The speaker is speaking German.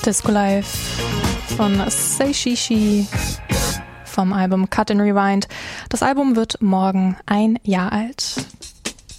Disco Life von Seishishi vom Album Cut and Rewind. Das Album wird morgen 1 Jahr alt.